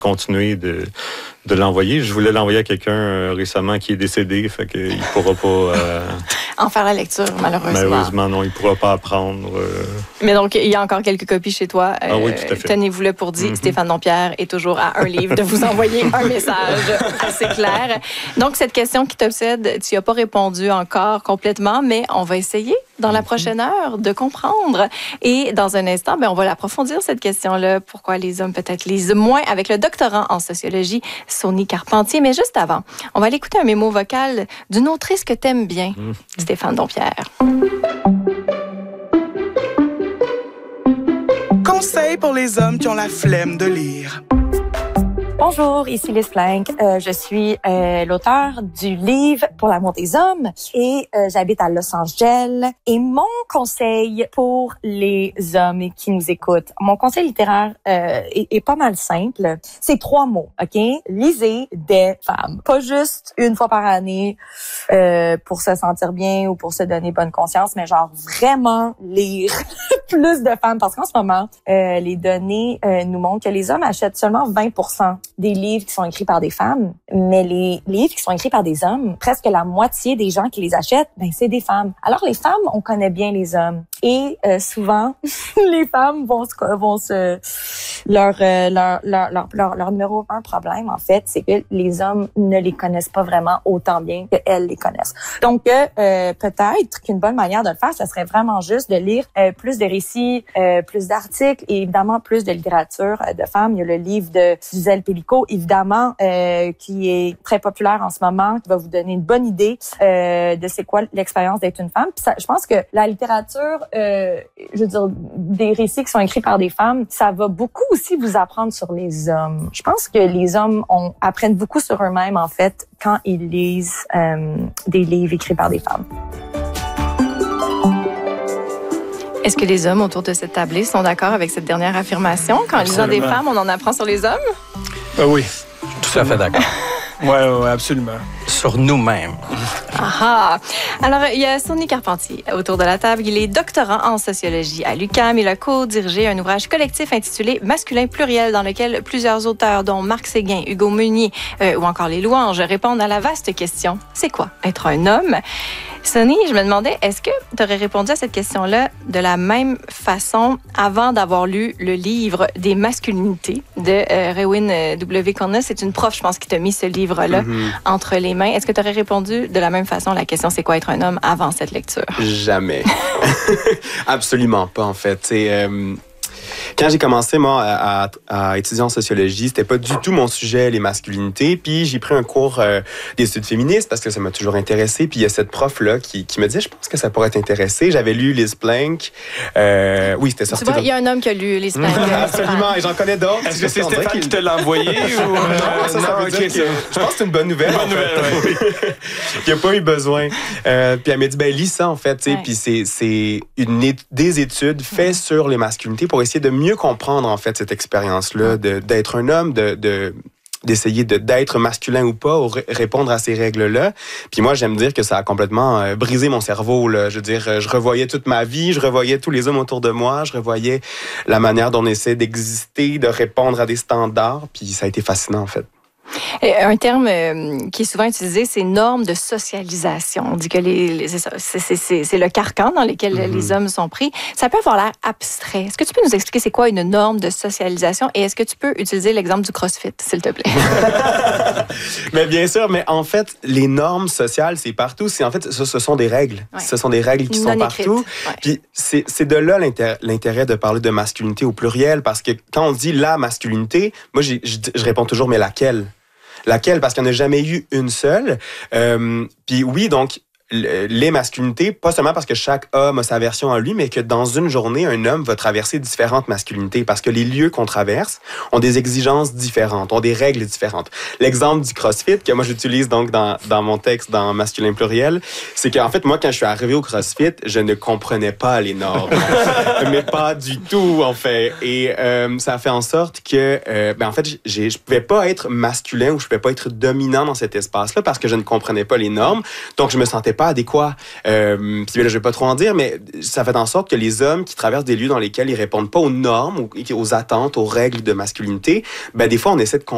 continuer de l'envoyer. Je voulais l'envoyer à quelqu'un récemment qui est décédé, fait qu'il ne pourra pas... en faire la lecture, malheureusement. Malheureusement, non, il ne pourra pas apprendre. Mais donc, il y a encore quelques copies chez toi. Oui, tout à fait. Tenez-vous-le pour dit. Stéphane Dompierre est toujours à un livre de vous envoyer un message assez clair. Donc, cette question qui t'obsède, tu n'y as pas répondu encore complètement, mais on va essayer dans la prochaine heure de comprendre. Et dans un instant, on va l'approfondir, cette question-là. Pourquoi les hommes peut-être lisent moins, avec le doctorant en sociologie, Sony Carpentier. Mais juste avant, on va aller écouter un mémo vocal d'une autrice que t'aimes bien, Stéphane Dompierre. Conseil pour les hommes qui ont la flemme de lire. Bonjour, ici Liz Plank. Je suis l'auteure du livre Pour l'amour des hommes et j'habite à Los Angeles. Et mon conseil pour les hommes qui nous écoutent, mon conseil littéraire est pas mal simple. C'est 3 mots, OK? Lisez des femmes. Pas juste une fois par année pour se sentir bien ou pour se donner bonne conscience, mais genre vraiment lire plus de femmes. Parce qu'en ce moment, les données nous montrent que les hommes achètent seulement 20% des livres qui sont écrits par des femmes, mais les livres qui sont écrits par des hommes, presque la moitié des gens qui les achètent, c'est des femmes. Alors les femmes, on connaît bien les hommes et souvent les femmes vont leur numéro 1 problème en fait, c'est que les hommes ne les connaissent pas vraiment autant bien que elles les connaissent. Donc peut-être qu'une bonne manière de le faire, ça serait vraiment juste de lire plus de récits, plus d'articles et évidemment plus de littérature de femmes. Il y a le livre de Gisèle Pellicot, évidemment, qui est très populaire en ce moment, qui va vous donner une bonne idée de c'est quoi l'expérience d'être une femme. Puis ça, je pense que la littérature, je veux dire, des récits qui sont écrits par des femmes, ça va beaucoup aussi vous apprendre sur les hommes. Je pense que les hommes apprennent beaucoup sur eux-mêmes, en fait, quand ils lisent des livres écrits par des femmes. Est-ce que les hommes autour de cette tablée sont d'accord avec cette dernière affirmation? Qu'en lisant des femmes, on en apprend sur les hommes? Oui, tout à fait d'accord. Oui, absolument. Sur nous-mêmes. Ah! Alors, il y a Sony Carpentier autour de la table. Il est doctorant en sociologie à l'UQAM. Il a co-dirigé un ouvrage collectif intitulé Masculin pluriel, dans lequel plusieurs auteurs, dont Marc Séguin, Hugo Meunier ou encore les Louanges, répondent à la vaste question: c'est quoi être un homme? Sony, je me demandais, est-ce que tu aurais répondu à cette question-là de la même façon avant d'avoir lu le livre des masculinités de Rewin W. Connor? C'est une prof, je pense, qui t'a mis ce livre-là entre les mains. Est-ce que tu aurais répondu de la même façon à la question c'est quoi être un homme avant cette lecture? Jamais. Absolument pas, en fait. C'est... Quand j'ai commencé, moi, à étudier en sociologie, c'était pas du tout mon sujet, les masculinités. Puis j'ai pris un cours d'études féministes parce que ça m'a toujours intéressé. Puis il y a cette prof-là qui me dit, je pense que ça pourrait t'intéresser. J'avais lu Liz Plank. Oui, c'était sorti. Tu vois, il y a un homme qui a lu Liz Plank. Absolument, et j'en connais d'autres. Est-ce que c'est Stéphane qui te l'a envoyé? Ou... Non, ça veut dire que je pense que c'est une bonne nouvelle. Bonne nouvelle, oui. Il n'y a pas eu besoin. Puis elle m'a dit, lis ça, en fait. Ouais. Puis c'est des études faites sur les masculinités pour essayer de mieux comprendre, en fait, cette expérience-là, d'être un homme, d'essayer d'être masculin ou pas, ou répondre à ces règles-là. Puis moi, j'aime dire que ça a complètement brisé mon cerveau, là. Je veux dire, je revoyais toute ma vie, je revoyais tous les hommes autour de moi, je revoyais la manière dont on essaie d'exister, de répondre à des standards, puis ça a été fascinant, en fait. Un terme qui est souvent utilisé, c'est normes de socialisation. On dit que c'est le carcan dans lequel les hommes sont pris. Ça peut avoir l'air abstrait. Est-ce que tu peux nous expliquer c'est quoi une norme de socialisation et est-ce que tu peux utiliser l'exemple du CrossFit, s'il te plaît? Mais bien sûr, mais en fait, les normes sociales, c'est partout. En fait, ce sont des règles. Ouais. Ce sont des règles qui sont partout. Ouais. Puis c'est de là l'intérêt de parler de masculinité au pluriel, parce que quand on dit la masculinité, moi, je réponds toujours, mais laquelle? Laquelle? Parce qu'il n'y en a jamais eu une seule. Puis oui, donc, les masculinités, pas seulement parce que chaque homme a sa version en lui, mais que dans une journée, un homme va traverser différentes masculinités parce que les lieux qu'on traverse ont des exigences différentes, ont des règles différentes. L'exemple du CrossFit, que moi j'utilise donc dans mon texte, dans Masculin pluriel, c'est qu'en fait, moi, quand je suis arrivé au CrossFit, je ne comprenais pas les normes. Mais pas du tout, en fait. Et ça a fait en sorte que, en fait, je pouvais pas être masculin ou je pouvais pas être dominant dans cet espace-là parce que je ne comprenais pas les normes. Donc, je me sentais pas adéquat. Puis là, je vais pas trop en dire, mais ça fait en sorte que les hommes qui traversent des lieux dans lesquels ils répondent pas aux normes, aux attentes, aux règles de masculinité, des fois, on essaie de